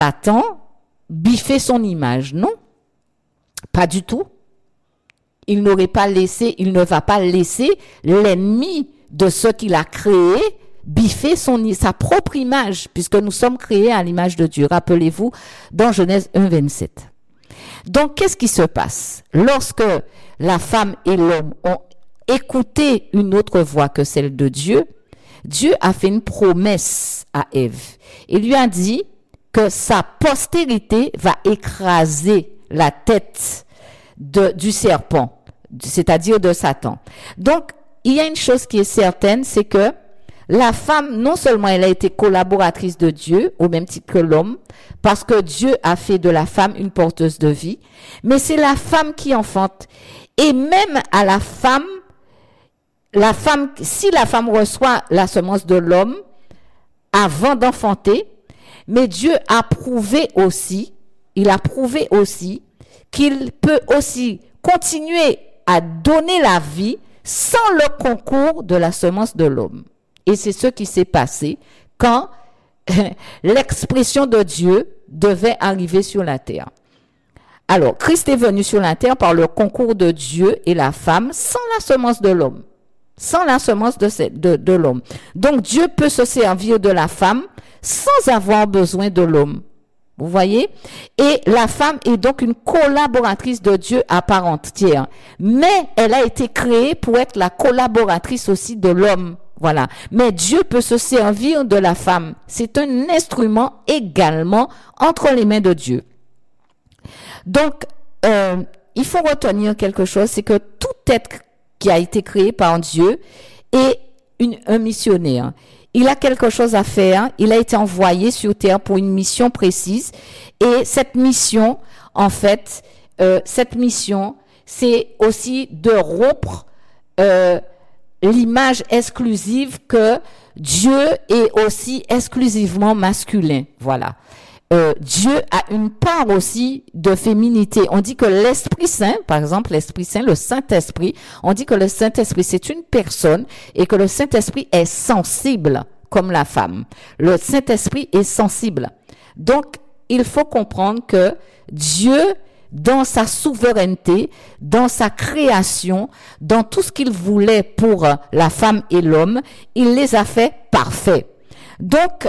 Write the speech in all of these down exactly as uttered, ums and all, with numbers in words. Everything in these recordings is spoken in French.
Satan biffé son image, non? Pas du tout. Il n'aurait pas laissé, il ne va pas laisser l'ennemi de ce qu'il a créé biffer son, sa propre image, puisque nous sommes créés à l'image de Dieu. Rappelez-vous, dans Genèse un, vingt-sept. Donc, qu'est-ce qui se passe? Lorsque la femme et l'homme ont écouté une autre voix que celle de Dieu, Dieu a fait une promesse à Ève. Il lui a dit que sa postérité va écraser la tête de, du serpent, c'est-à-dire de Satan. Donc, il y a une chose qui est certaine, c'est que la femme, non seulement elle a été collaboratrice de Dieu, au même titre que l'homme, parce que Dieu a fait de la femme une porteuse de vie, mais c'est la femme qui enfante. Et même à la femme, la femme, si la femme reçoit la semence de l'homme avant d'enfanter, mais Dieu a prouvé aussi, il a prouvé aussi qu'il peut aussi continuer à donner la vie sans le concours de la semence de l'homme. Et c'est ce qui s'est passé quand l'expression de Dieu devait arriver sur la terre. Alors, Christ est venu sur la terre par le concours de Dieu et la femme sans la semence de l'homme. Sans la semence de, de, de l'homme. Donc, Dieu peut se servir de la femme sans avoir besoin de l'homme. Vous voyez? Et la femme est donc une collaboratrice de Dieu à part entière. Mais elle a été créée pour être la collaboratrice aussi de l'homme. Voilà. Mais Dieu peut se servir de la femme. C'est un instrument également entre les mains de Dieu. Donc, euh, il faut retenir quelque chose, c'est que tout être qui a été créé par Dieu est une, un missionnaire. Il a quelque chose à faire. Il a été envoyé sur terre pour une mission précise. Et cette mission, en fait, euh, cette mission, c'est aussi de rompre euh, l'image exclusive que Dieu est aussi exclusivement masculin. Voilà. Euh, Dieu a une part aussi de féminité. On dit que l'Esprit Saint, par exemple, l'Esprit Saint, le Saint-Esprit, on dit que le Saint-Esprit, c'est une personne et que le Saint-Esprit est sensible comme la femme. Le Saint-Esprit est sensible. Donc, il faut comprendre que Dieu, dans sa souveraineté, dans sa création, dans tout ce qu'il voulait pour la femme et l'homme, il les a fait parfaits. Donc,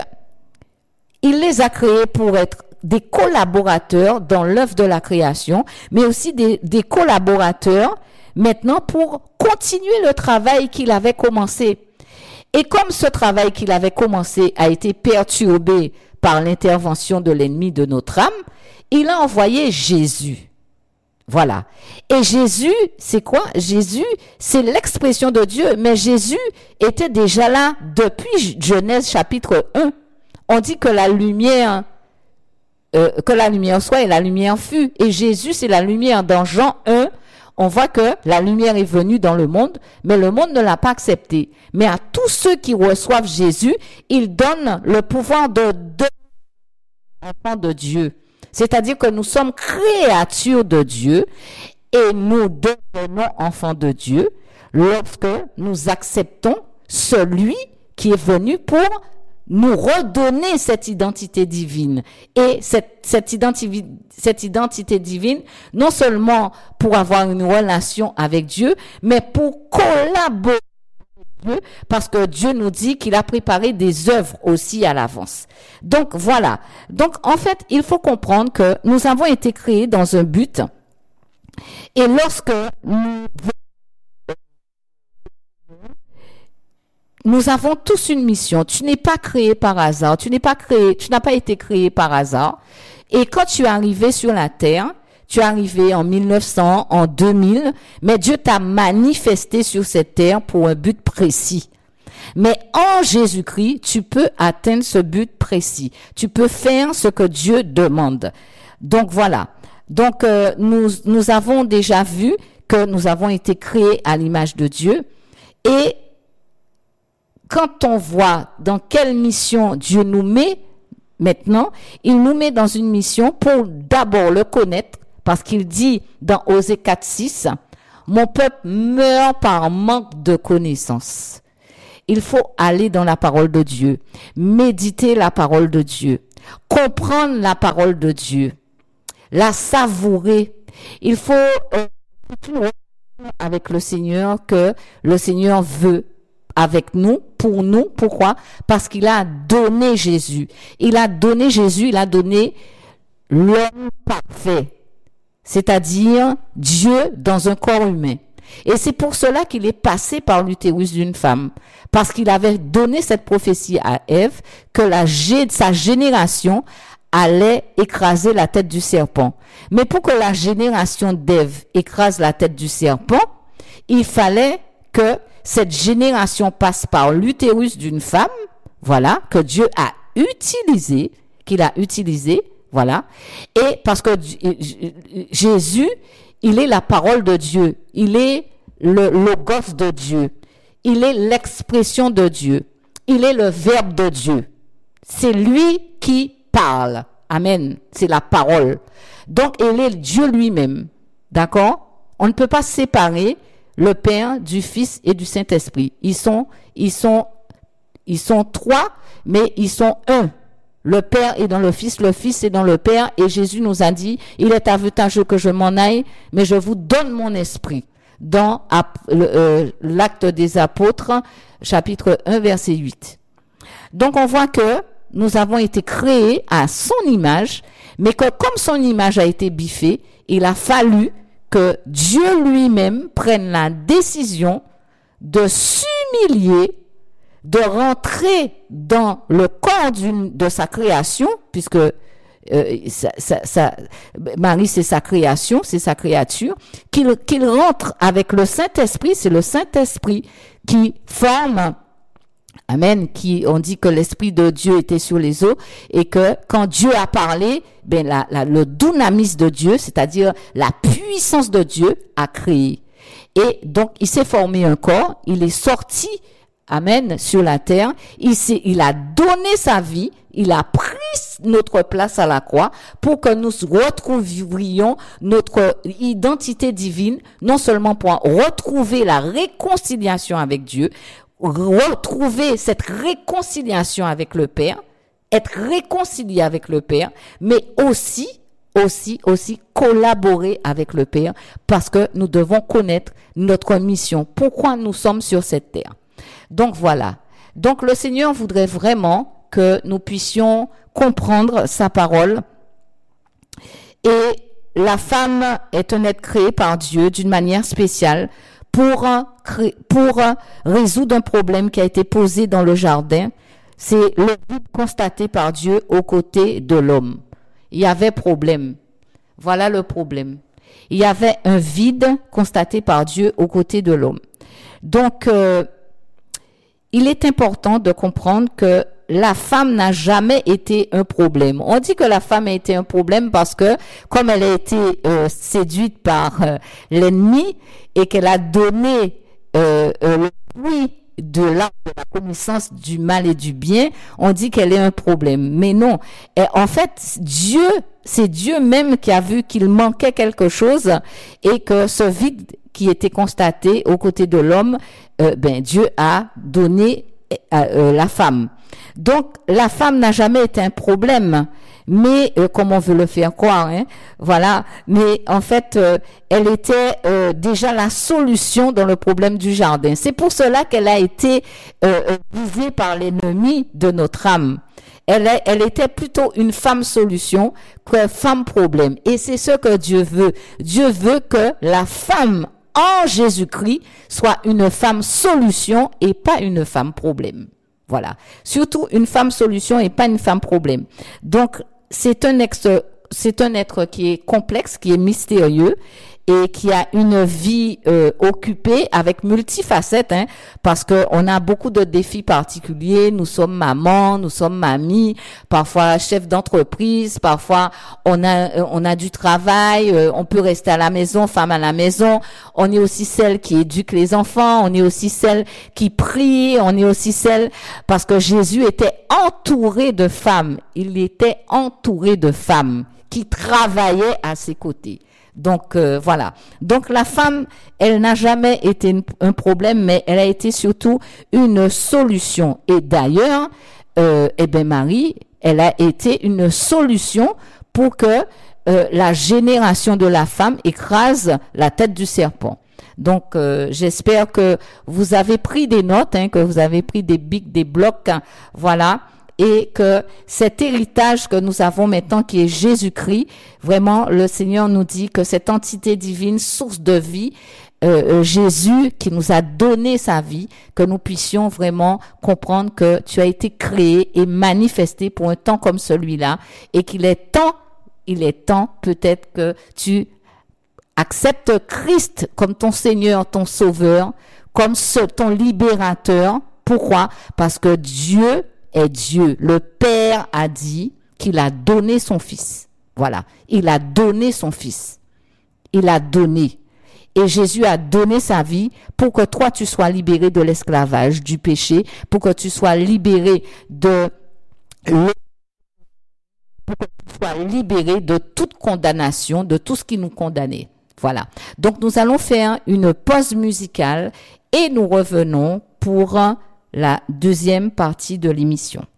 il les a créés pour être des collaborateurs dans l'œuvre de la création, mais aussi des, des collaborateurs maintenant pour continuer le travail qu'il avait commencé. Et comme ce travail qu'il avait commencé a été perturbé par l'intervention de l'ennemi de notre âme, il a envoyé Jésus. Voilà. Et Jésus, c'est quoi? Jésus, c'est l'expression de Dieu, mais Jésus était déjà là depuis Genèse chapitre un. On dit que la lumière, euh, que la lumière soit et la lumière fut. Et Jésus, c'est la lumière. Dans Jean un, on voit que la lumière est venue dans le monde, mais le monde ne l'a pas accepté. Mais à tous ceux qui reçoivent Jésus, il donne le pouvoir de devenir enfants de Dieu. C'est-à-dire que nous sommes créatures de Dieu et nous devenons enfants de Dieu lorsque nous acceptons celui qui est venu pour nous redonner cette identité divine. Et cette, cette, identi- cette identité divine, non seulement pour avoir une relation avec Dieu, mais pour collaborer avec Dieu, parce que Dieu nous dit qu'il a préparé des œuvres aussi à l'avance. Donc voilà. Donc en fait, il faut comprendre que nous avons été créés dans un but. Et lorsque nous Nous avons tous une mission. Tu n'es pas créé par hasard. Tu n'es pas créé, tu n'as pas été créé par hasard. Et quand tu es arrivé sur la terre, tu es arrivé en mille neuf cents, en deux mille, mais Dieu t'a manifesté sur cette terre pour un but précis. Mais en Jésus-Christ, tu peux atteindre ce but précis. Tu peux faire ce que Dieu demande. Donc voilà. Donc euh, nous nous avons déjà vu que nous avons été créés à l'image de Dieu. Et quand on voit dans quelle mission Dieu nous met maintenant, il nous met dans une mission pour d'abord le connaître, parce qu'il dit dans Osée quatre six, « Mon peuple meurt par manque de connaissance ». Il faut aller dans la parole de Dieu, méditer la parole de Dieu, comprendre la parole de Dieu, la savourer. Il faut euh, une relation avec le Seigneur que le Seigneur veut avec nous, pour nous. Pourquoi? Parce qu'il a donné Jésus. Il a donné Jésus, il a donné l'homme parfait, c'est-à-dire Dieu dans un corps humain. Et c'est pour cela qu'il est passé par l'utérus d'une femme, parce qu'il avait donné cette prophétie à Ève que la, sa génération allait écraser la tête du serpent. Mais pour que la génération d'Ève écrase la tête du serpent, il fallait que cette génération passe par l'utérus d'une femme, voilà, que Dieu a utilisé, qu'il a utilisé, voilà. Et parce que Jésus, il est la parole de Dieu, il est le logos de Dieu, il est l'expression de Dieu, il est le verbe de Dieu. C'est lui qui parle. Amen. C'est la parole. Donc, il est Dieu lui-même. D'accord? On ne peut pas séparer le Père du Fils et du Saint-Esprit. Ils sont, ils sont, ils sont trois, mais ils sont un. Le Père est dans le Fils, le Fils est dans le Père, et Jésus nous a dit, il est avantageux que je m'en aille, mais je vous donne mon esprit. Dans euh, l'acte des apôtres, chapitre un, verset huit. Donc, on voit que nous avons été créés à son image, mais que comme son image a été biffée, il a fallu que Dieu lui-même prenne la décision de s'humilier, de rentrer dans le corps d'une, de sa création, puisque euh, ça, ça, ça, Marie c'est sa création, c'est sa créature, qu'il, qu'il rentre avec le Saint-Esprit, c'est le Saint-Esprit qui forme. Amen, qui, on dit que l'Esprit de Dieu était sur les eaux et que quand Dieu a parlé, ben la, la, le dunamis de Dieu, c'est-à-dire la puissance de Dieu a créé. Et donc, il s'est formé un corps, il est sorti, amen, sur la terre, il s'est, il a donné sa vie, il a pris notre place à la croix pour que nous retrouvions notre identité divine, non seulement pour retrouver la réconciliation avec Dieu, retrouver cette réconciliation avec le Père, être réconcilié avec le Père, mais aussi, aussi, aussi collaborer avec le Père parce que nous devons connaître notre mission, pourquoi nous sommes sur cette terre. Donc voilà. Donc le Seigneur voudrait vraiment que nous puissions comprendre sa parole. Et la femme est un être créé par Dieu d'une manière spéciale pour, pour résoudre un problème qui a été posé dans le jardin. C'est le vide constaté par Dieu aux côtés de l'homme. Il y avait problème. Voilà le problème. Il y avait un vide constaté par Dieu aux côtés de l'homme. Donc, euh, il est important de comprendre que la femme n'a jamais été un problème. On dit que la femme a été un problème parce que, comme elle a été euh, séduite par euh, l'ennemi et qu'elle a donné euh, euh, le fruit de l'arbre de la connaissance du mal et du bien, on dit qu'elle est un problème. Mais non. Et en fait, Dieu, c'est Dieu même qui a vu qu'il manquait quelque chose et que ce vide qui était constaté aux côtés de l'homme, euh, ben Dieu a donné euh, euh, la femme. Donc, la femme n'a jamais été un problème, mais euh, comme on veut le faire croire, hein, voilà. Mais en fait, euh, elle était euh, déjà la solution dans le problème du jardin. C'est pour cela qu'elle a été euh, visée par l'ennemi de notre âme. Elle, est, elle était plutôt une femme solution que femme problème. Et c'est ce que Dieu veut. Dieu veut que la femme en Jésus-Christ soit une femme solution et pas une femme problème. Voilà. Surtout une femme solution et pas une femme problème. Donc, c'est un être, c'est un être qui est complexe, qui est mystérieux et qui a une vie euh, occupée avec multifacettes, hein, parce que on a beaucoup de défis particuliers. Nous sommes maman, nous sommes mamie, parfois chef d'entreprise, parfois on a euh, on a du travail, euh, on peut rester à la maison, femme à la maison. On est aussi celle qui éduque les enfants, on est aussi celle qui prie, on est aussi celle parce que Jésus était entouré de femmes. Il était entouré de femmes qui travaillaient à ses côtés. Donc euh, voilà. Donc la femme, elle n'a jamais été une, un problème, mais elle a été surtout une solution. Et d'ailleurs, euh, eh ben Marie elle a été une solution pour que euh, la génération de la femme écrase la tête du serpent. Donc, euh, j'espère que vous avez pris des notes, hein, que vous avez pris des bics, des blocs, hein, voilà, et que cet héritage que nous avons maintenant, qui est Jésus-Christ, vraiment, le Seigneur nous dit que cette entité divine, source de vie, euh, Jésus qui nous a donné sa vie, que nous puissions vraiment comprendre que tu as été créé et manifesté pour un temps comme celui-là, et qu'il est temps, il est temps peut-être que tu accepte Christ comme ton Seigneur, ton Sauveur, comme ce, ton libérateur. Pourquoi? Parce que Dieu est Dieu. Le Père a dit qu'il a donné son Fils. Voilà. Il a donné son Fils. Il a donné. Et Jésus a donné sa vie pour que toi, tu sois libéré de l'esclavage, du péché, pour que tu sois libéré de pour que tu sois libéré de toute condamnation, de tout ce qui nous condamnait. Voilà. Donc, nous allons faire une pause musicale et nous revenons pour la deuxième partie de l'émission.